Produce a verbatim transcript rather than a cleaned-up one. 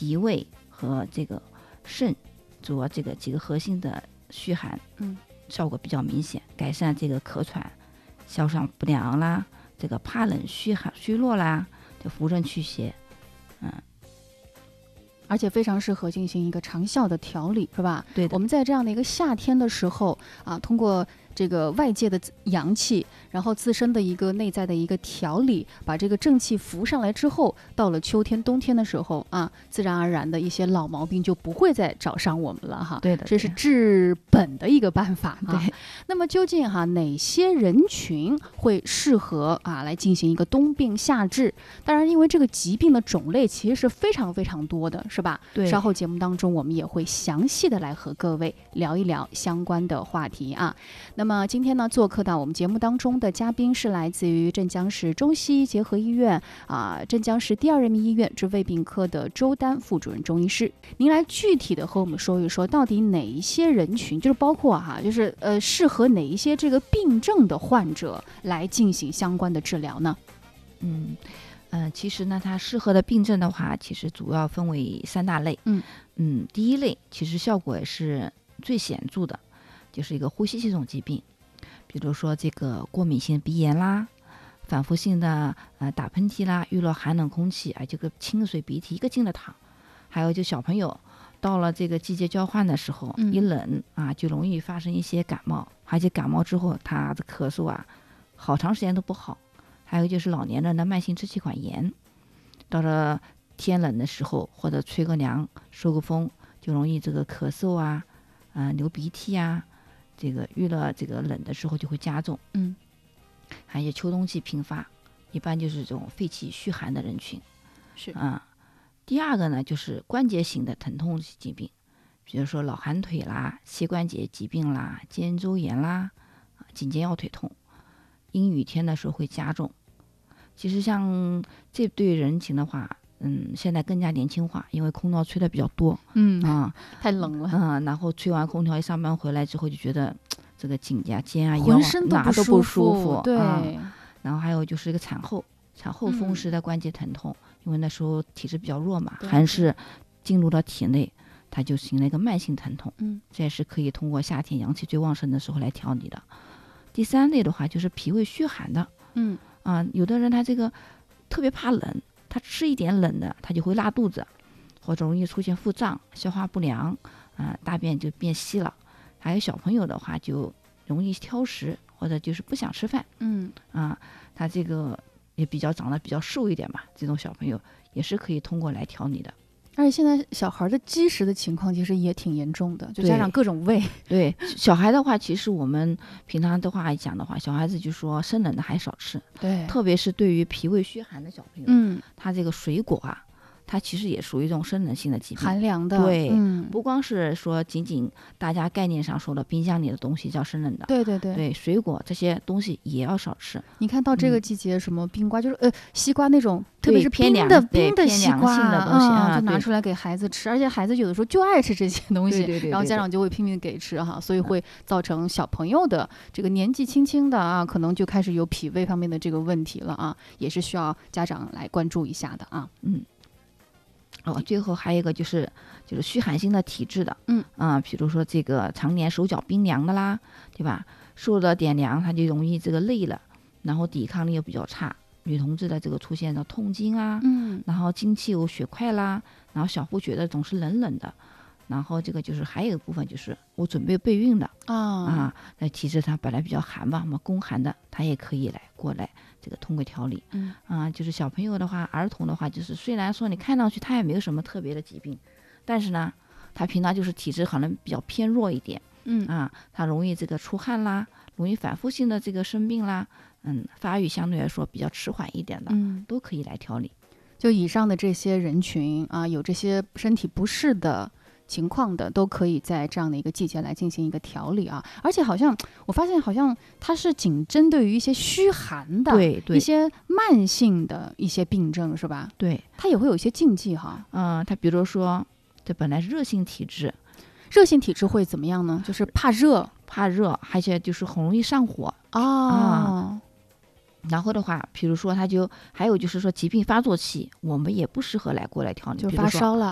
脾胃和这个肾主要这个几个核心的虚寒， 嗯， 效果比较明显，改善这个咳喘、消伤不良啦，这个怕冷、虚寒、虚弱啦，就扶正祛邪，嗯。 而且非常适合进行一个长效的调理，是吧？ 对的。 我们在这样的一个夏天的时候啊，通过这个外界的阳气，然后自身的一个内在的一个调理，把这个正气扶上来之后，到了秋天冬天的时候啊，自然而然的一些老毛病就不会再找上我们了哈。 对的， 这是治本的一个办法啊。 对。 那么究竟哈哪些人群会适合啊来进行一个冬病夏治？当然，因为这个疾病的种类其实是非常非常多的，是吧？ 对。 稍后节目当中我们也会详细的来和各位聊一聊相关的话题啊。那么今天呢，做客到我们节目当中的嘉宾是来自于镇江市中西医结合医院啊，镇江市第二人民医院治胃病科的周丹副主任中医师。您来具体的和我们说一说，到底哪一些人群，就是包括哈、啊，就是呃适合哪一些这个病症的患者来进行相关的治疗呢？ 嗯。呃，其实呢，它适合的病症的话，其实主要分为三大类。 嗯嗯，第一类其实效果也是最显著的，就是一个呼吸系统疾病，比如说这个过敏性鼻炎啦，反复性的呃打喷嚏啦，遇到寒冷空气，哎，这个清水鼻涕一个劲的淌，还有就小朋友到了这个季节交换的时候， 嗯、 一冷啊，就容易发生一些感冒，而且感冒之后他的咳嗽啊，好长时间都不好。还有就是老年人的慢性支气管炎，到了天冷的时候或者吹个凉收个风，就容易这个咳嗽啊，呃流鼻涕啊，这个遇了这个冷的时候就会加重。 嗯， 还有秋冬季频发，一般就是这种肺气虚寒的人群。 是啊、嗯。第二个呢，就是关节型的疼痛疾病，比如说老寒腿啦、膝关节疾病啦、肩周炎啦、颈肩腰腿痛。阴雨天的时候会加重。其实像这对人群的话，嗯，现在更加年轻化，因为空调吹的比较多， 嗯啊、 嗯，太冷了， 嗯，然后吹完空调一上班回来之后就觉得这个颈啊、肩啊、腰浑身哪都不舒服， 对、 嗯。然后还有就是一个产后，产后风湿的关节疼痛，嗯、因为那时候体质比较弱嘛，寒湿进入到体内，它就形成了一个慢性疼痛， 嗯， 这也是可以通过夏天阳气最旺盛的时候来调理的。第三类的话就是脾胃虚寒的， 嗯啊，有的人他这个特别怕冷，他吃一点冷的他就会拉肚子，或者容易出现腹胀、消化不良，啊，大便就变稀了。还有小朋友的话就容易挑食，或者就是不想吃饭， 嗯啊，他这个也比较长得比较瘦一点嘛，这种小朋友也是可以通过来调理的。 而且现在小孩的积食的情况其实也挺严重的，就加上各种胃。 对，小孩的话，其实我们平常的话讲的话，小孩子就说生冷的还少吃， 对， 特别是对于脾胃虚寒的小朋友， 嗯， 他这个水果啊，它其实也属于一种生冷性的疾病， 寒凉的。 对、 嗯， 不光是说仅仅大家概念上说的冰箱里的东西叫生冷的， 对对对， 对，水果这些东西也要少吃。 你看到这个季节，什么冰瓜，嗯、就是呃西瓜那种，特别是偏凉的冰的西瓜性的东西、 嗯、就拿出来给孩子吃，而且孩子有的时候就爱吃这些东西， 对对对对对， 然后家长就会拼命给吃哈，所以会造成小朋友的这个年纪轻轻的啊，可能就开始有脾胃方面的这个问题了啊，也是需要家长来关注一下的啊。 嗯。哦，最后还有一个就是就是虚寒性的体质的， 嗯啊，比如说这个常年手脚冰凉的啦，对吧？受了点凉，它就容易这个累了，然后抵抗力又比较差。女同志的这个出现的痛经啊， 嗯， 然后经期有血块啦，然后小腹觉得总是冷冷的，然后这个就是还有一部分就是我准备备孕的啊啊，那体质它本来比较寒嘛，嘛宫寒的，它也可以来过来。这个通过调理， 嗯啊，就是小朋友的话，儿童的话，就是虽然说你看上去他也没有什么特别的疾病，但是呢，他平常就是体质可能比较偏弱一点， 嗯啊，他容易这个出汗啦，容易反复性的这个生病啦，嗯，发育相对来说比较迟缓一点的， 嗯， 都可以来调理。 就以上的这些人群啊，有这些身体不适的情况的，都可以在这样的一个季节来进行一个调理啊。而且好像我发现，好像它是仅针对于一些虚寒的， 对对， 一些慢性的一些病症，是吧？ 对， 它也会有一些禁忌哈。 嗯，它比如说，这本来是热性体质， 热性体质会怎么样呢？就是怕热， 怕热，而且就是很容易上火哦。 啊然后的话，比如说他就还有就是说疾病发作期，我们也不适合来过来调理， 就发烧了